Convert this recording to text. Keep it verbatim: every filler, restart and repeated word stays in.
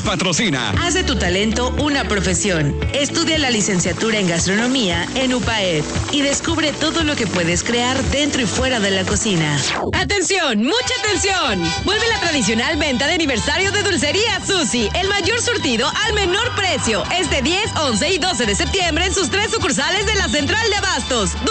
patrocina. Haz de tu talento una profesión. Estudia la licenciatura en gastronomía en U P A E D y descubre todo lo que puedes crear dentro y fuera de la cocina. ¡Atención! ¡Mucha atención! Vuelve la tradicional venta de aniversario de Dulcería Susi. El mayor surtido al menor precio. Este diez, once y doce de septiembre en sus tres sucursales de la Central de Abastos.